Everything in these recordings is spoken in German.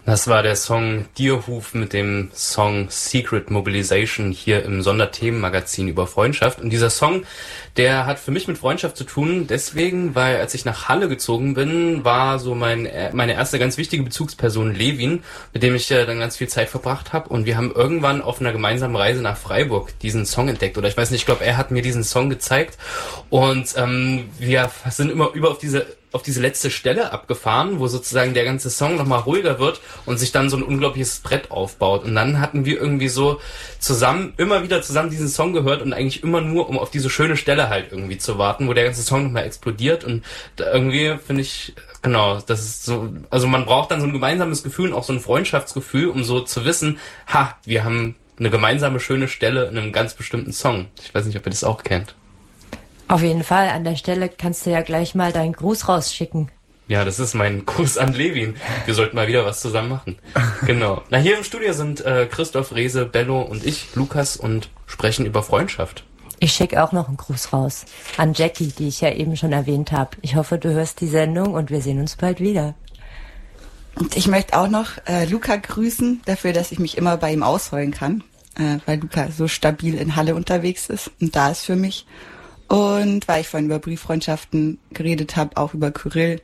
Das war der Song Dierhuf mit dem Song Secret Mobilization hier im Sonderthemenmagazin über Freundschaft. Und dieser Song, der hat für mich mit Freundschaft zu tun, deswegen, weil als ich nach Halle gezogen bin, war so meine erste ganz wichtige Bezugsperson Levin, mit dem ich dann ganz viel Zeit verbracht habe. Und wir haben irgendwann auf einer gemeinsamen Reise nach Freiburg diesen Song entdeckt. Oder ich weiß nicht, ich glaube, er hat mir diesen Song gezeigt. Und wir sind immer auf diese letzte Stelle abgefahren, wo sozusagen der ganze Song nochmal ruhiger wird und sich dann so ein unglaubliches Brett aufbaut. Und dann hatten wir irgendwie so immer wieder zusammen diesen Song gehört und eigentlich immer nur, um auf diese schöne Stelle halt irgendwie zu warten, wo der ganze Song nochmal explodiert. Und da irgendwie finde ich, genau, das ist so, also man braucht dann so ein gemeinsames Gefühl und auch so ein Freundschaftsgefühl, um so zu wissen, wir haben eine gemeinsame schöne Stelle in einem ganz bestimmten Song. Ich weiß nicht, ob ihr das auch kennt. Auf jeden Fall. An der Stelle kannst du ja gleich mal deinen Gruß rausschicken. Ja, das ist mein Gruß an Levin. Wir sollten mal wieder was zusammen machen. Genau. Na, hier im Studio sind Christoph, Rese, Bello und ich, Lukas, und sprechen über Freundschaft. Ich schicke auch noch einen Gruß raus an Jackie, die ich ja eben schon erwähnt habe. Ich hoffe, du hörst die Sendung und wir sehen uns bald wieder. Und ich möchte auch noch Luca grüßen, dafür, dass ich mich immer bei ihm ausheulen kann, weil Luca so stabil in Halle unterwegs ist und da ist für mich. Und weil ich vorhin über Brieffreundschaften geredet habe, auch über Kyrill,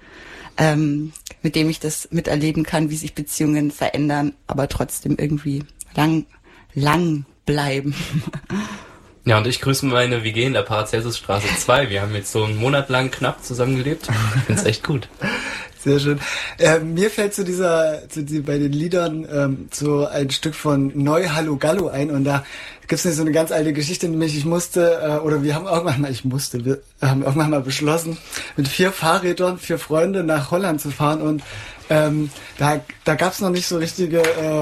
mit dem ich das miterleben kann, wie sich Beziehungen verändern, aber trotzdem irgendwie lang bleiben. Ja, und ich grüße meine WG in der Paracelsusstraße 2. Wir haben jetzt so einen Monat lang knapp zusammengelebt. Ich find's echt gut. Sehr schön. Mir fällt bei den Liedern so ein Stück von Neu Hallo Gallo ein und da gibt's so eine ganz alte Geschichte, nämlich wir haben irgendwann mal beschlossen, mit 4 Fahrrädern, 4 Freunde nach Holland zu fahren und da gab's noch nicht so richtige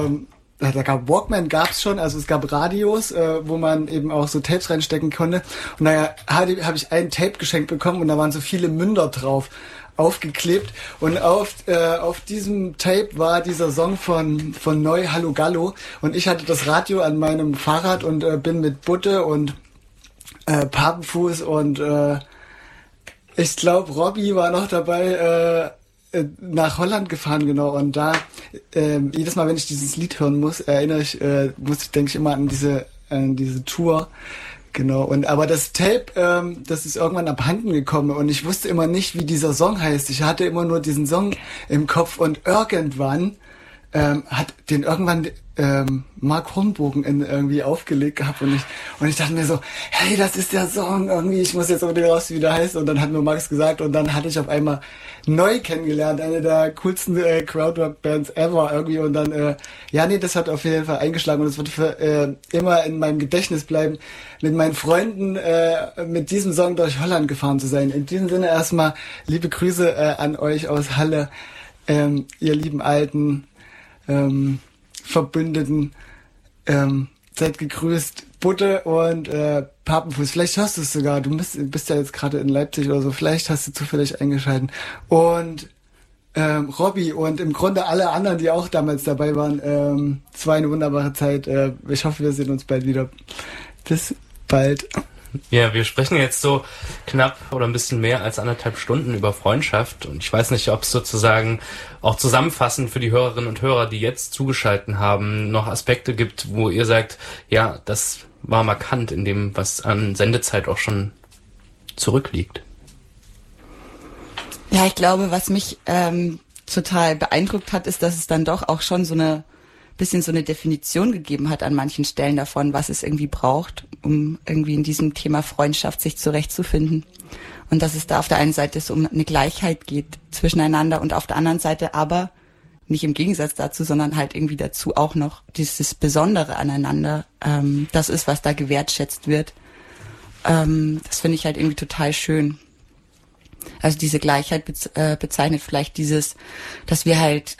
Walkman gab's schon, also es gab Radios, wo man eben auch so Tapes reinstecken konnte und daher habe ich ein Tape geschenkt bekommen und da waren so viele Münder drauf aufgeklebt und auf diesem Tape war dieser Song von Neu Hallo Gallo und ich hatte das Radio an meinem Fahrrad und bin mit Butte und Papenfuß und ich glaube Robby war noch dabei nach Holland gefahren, genau, und da jedes Mal, wenn ich dieses Lied hören muss, denke ich immer an diese Tour. Genau, aber das Tape, das ist irgendwann abhanden gekommen und ich wusste immer nicht, wie dieser Song heißt. Ich hatte immer nur diesen Song im Kopf und irgendwann hat den Mark Hornbogen irgendwie aufgelegt gehabt und ich dachte mir so, hey, das ist der Song irgendwie, ich muss jetzt unbedingt raus, wie der heißt, und dann hat mir Max gesagt und dann hatte ich auf einmal Neu kennengelernt, eine der coolsten Crowdrock-Bands ever irgendwie und dann, das hat auf jeden Fall eingeschlagen und es wird für immer in meinem Gedächtnis bleiben, mit meinen Freunden mit diesem Song durch Holland gefahren zu sein. In diesem Sinne erstmal liebe Grüße an euch aus Halle, ihr lieben alten Verbündeten, seid gegrüßt, Butte und Papenfuß. Vielleicht hörst du es sogar, du bist ja jetzt gerade in Leipzig oder so, vielleicht hast du zufällig eingeschalten. Und Robby und im Grunde alle anderen, die auch damals dabei waren, es war eine wunderbare Zeit. Ich hoffe, wir sehen uns bald wieder. Bis bald. Ja, wir sprechen jetzt so knapp oder ein bisschen mehr als 1,5 Stunden über Freundschaft und ich weiß nicht, ob es sozusagen auch zusammenfassend für die Hörerinnen und Hörer, die jetzt zugeschaltet haben, noch Aspekte gibt, wo ihr sagt, ja, das war markant in dem, was an Sendezeit auch schon zurückliegt. Ja, ich glaube, was mich total beeindruckt hat, ist, dass es dann doch auch schon so eine Definition gegeben hat an manchen Stellen davon, was es irgendwie braucht, um irgendwie in diesem Thema Freundschaft sich zurechtzufinden. Und dass es da auf der einen Seite so um eine Gleichheit geht zwischeneinander und auf der anderen Seite aber nicht im Gegensatz dazu, sondern halt irgendwie dazu auch noch dieses Besondere aneinander, das ist, was da gewertschätzt wird. Das finde ich halt irgendwie total schön. Also diese Gleichheit bezeichnet vielleicht dass wir halt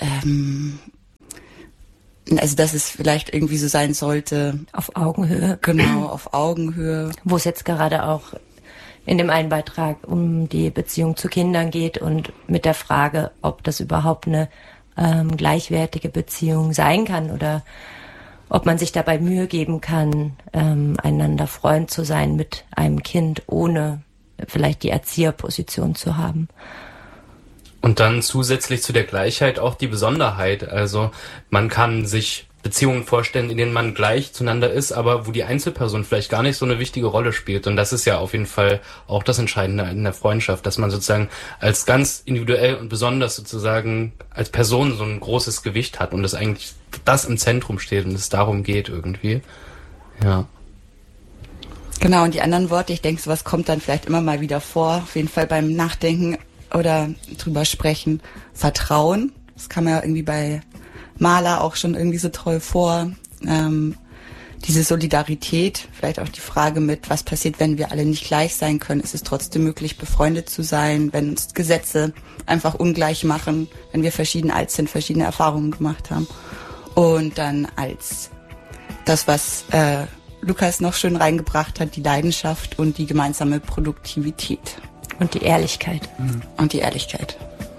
also dass es vielleicht irgendwie so sein sollte. Auf Augenhöhe. Genau, auf Augenhöhe. Wo es jetzt gerade auch in dem einen Beitrag um die Beziehung zu Kindern geht und mit der Frage, ob das überhaupt eine gleichwertige Beziehung sein kann oder ob man sich dabei Mühe geben kann, einander Freund zu sein mit einem Kind, ohne vielleicht die Erzieherposition zu haben. Und dann zusätzlich zu der Gleichheit auch die Besonderheit. Also man kann sich Beziehungen vorstellen, in denen man gleich zueinander ist, aber wo die Einzelperson vielleicht gar nicht so eine wichtige Rolle spielt. Und das ist ja auf jeden Fall auch das Entscheidende in der Freundschaft, dass man sozusagen als ganz individuell und besonders sozusagen als Person so ein großes Gewicht hat und es eigentlich das im Zentrum steht und es darum geht irgendwie. Ja. Genau, und die anderen Worte, ich denke, sowas kommt dann vielleicht immer mal wieder vor, auf jeden Fall beim Nachdenken oder drüber sprechen. Vertrauen, das kam ja irgendwie bei Mahler auch schon irgendwie so toll vor. Diese Solidarität, vielleicht auch die Frage mit, was passiert, wenn wir alle nicht gleich sein können? Ist es trotzdem möglich, befreundet zu sein, wenn uns Gesetze einfach ungleich machen, wenn wir verschieden alt sind, verschiedene Erfahrungen gemacht haben? Und dann als das, was Lukas noch schön reingebracht hat, die Leidenschaft und die gemeinsame Produktivität. Und die Ehrlichkeit. Und die Ehrlichkeit.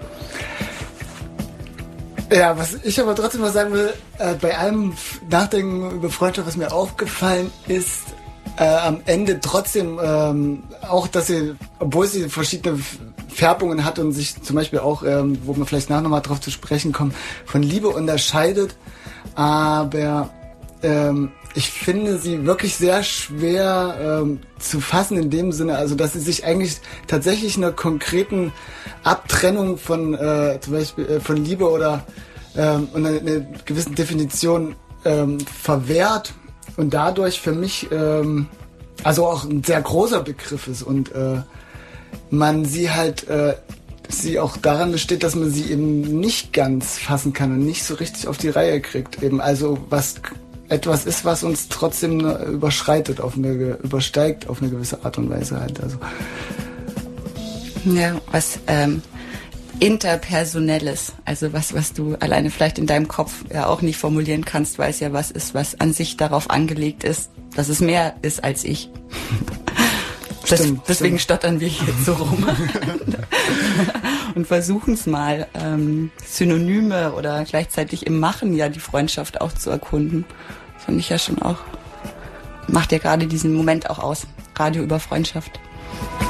Ja, was ich aber trotzdem mal sagen will, bei allem Nachdenken über Freundschaft, was mir aufgefallen ist, am Ende trotzdem auch, dass sie, obwohl sie verschiedene Färbungen hat und sich zum Beispiel auch, wo wir vielleicht nachher nochmal drauf zu sprechen kommen, von Liebe unterscheidet, aber ich finde sie wirklich sehr schwer zu fassen in dem Sinne, also dass sie sich eigentlich tatsächlich einer konkreten Abtrennung von zum Beispiel von Liebe oder und einer gewissen Definition verwehrt und dadurch für mich also auch ein sehr großer Begriff ist und man sie halt sie auch daran besteht, dass man sie eben nicht ganz fassen kann und nicht so richtig auf die Reihe kriegt, eben also was etwas ist, was uns trotzdem übersteigt auf eine gewisse Art und Weise halt. Also. Ja, was Interpersonelles, also was du alleine vielleicht in deinem Kopf ja auch nicht formulieren kannst, weil es ja was ist, was an sich darauf angelegt ist, dass es mehr ist als ich. Deswegen stottern wir hier so rum und versuchen es mal, Synonyme oder gleichzeitig im Machen ja die Freundschaft auch zu erkunden. Das fand ich ja schon auch, macht ja gerade diesen Moment auch aus. Radio über Freundschaft.